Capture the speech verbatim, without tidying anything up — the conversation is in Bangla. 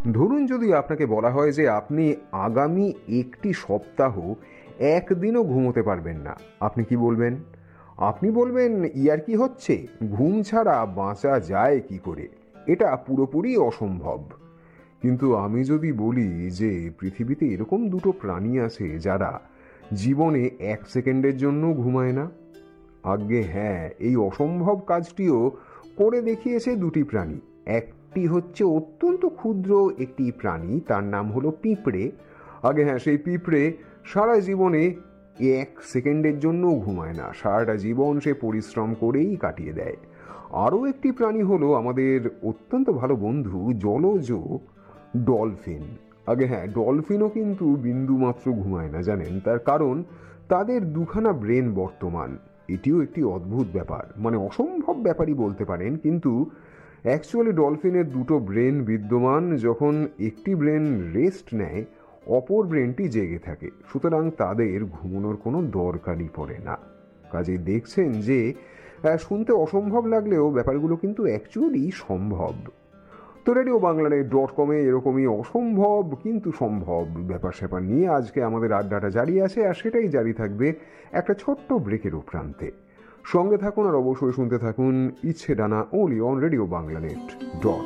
ধরুন যদি আপনাকে বলা হয় যে আপনি আগামী একটি সপ্তাহ একদিনও ঘুমোতে পারবেন না, আপনি কি বলবেন? আপনি বলবেন ইয়ার কি হচ্ছে, ঘুম ছাড়া বাঁচা যায় কি করে, এটা পুরোপুরি অসম্ভব। কিন্তু আমি যদি বলি যে পৃথিবীতে এরকম দুটো প্রাণী আছে যারা জীবনে এক সেকেন্ডের জন্য ঘুমায় না, আজ্ঞে হ্যাঁ, এই অসম্ভব কাজটিও করে দেখিয়েছে দুটি প্রাণী। একটি হচ্ছে অত্যন্ত ক্ষুদ্র একটি প্রাণী, তার নাম হলো পিঁপড়ে। আগে হ্যাঁ, সেই পিঁপড়ে সারা জীবনে এক সেকেন্ডের জন্যও ঘুমায় না, সারাটা জীবন সে পরিশ্রম করেই কাটিয়ে দেয়। আরও একটি প্রাণী হলো আমাদের অত্যন্ত ভালো বন্ধু জলজ ডলফিন। আগে হ্যাঁ, ডলফিনও কিন্তু বিন্দুমাত্র ঘুমায় না, জানেন তার কারণ? তাদের দুখানা ব্রেন বর্তমান। এটিও একটি অদ্ভুত ব্যাপার, মানে অসম্ভব ব্যাপারই বলতে পারেন, কিন্তু অ্যাকচুয়ালি ডলফিনের দুটো ব্রেন বিদ্যমান। যখন একটি ব্রেন রেস্ট নেয়, অপর ব্রেনটি জেগে থাকে, সুতরাং তাদের ঘুমানোর কোনো দরকারই পড়ে না। কাজে দেখছেন যে শুনতে অসম্ভব লাগলেও ব্যাপারগুলো কিন্তু অ্যাকচুয়ালি সম্ভব। তো রেডিও বাংলার ডট কমে এরকমই অসম্ভব কিন্তু সম্ভব ব্যাপার স্যাপার নিয়ে আজকে আমাদের আড্ডাটা জারি আছে, আর সেটাই জারি থাকবে একটা ছোট্ট ব্রেকের প্রান্তে। সঙ্গে থাকুন আর অবশ্যই শুনতে থাকুন ইচ্ছে ডানা only on radio Bangla net dot